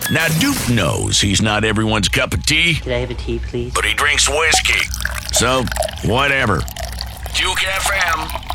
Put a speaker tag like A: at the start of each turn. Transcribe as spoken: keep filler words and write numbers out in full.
A: Now, Duke knows he's not everyone's cup of tea,
B: Could I have a tea, please?
A: but he drinks whiskey. So, whatever. Duke F M.